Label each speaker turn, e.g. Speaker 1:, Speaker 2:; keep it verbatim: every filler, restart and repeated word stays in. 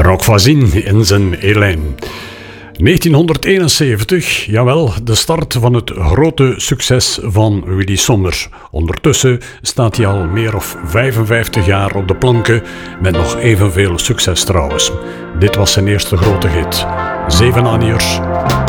Speaker 1: Rock Voisine in zijn Hélène. negentienhonderdeenenzeventig, jawel, de start van het grote succes van Willy Sommer. Ondertussen staat hij al meer of vijfenvijftig jaar op de planken, met nog evenveel succes trouwens. Dit was zijn eerste grote hit. Zeven Aniers,